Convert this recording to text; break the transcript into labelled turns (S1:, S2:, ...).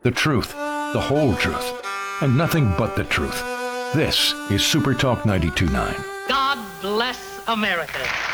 S1: The truth, the whole truth, and nothing but the truth. This is Super Talk 92.9.
S2: God bless America.